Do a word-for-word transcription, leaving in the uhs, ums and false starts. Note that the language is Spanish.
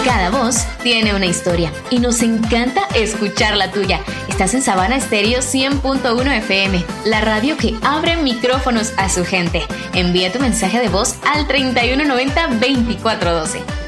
Cada voz tiene una historia y nos encanta escuchar la tuya. Estás en Sabana Estéreo cien punto uno F M, la radio que abre micrófonos a su gente. Envía tu mensaje de voz al treinta y uno noventa, veinticuatro doce.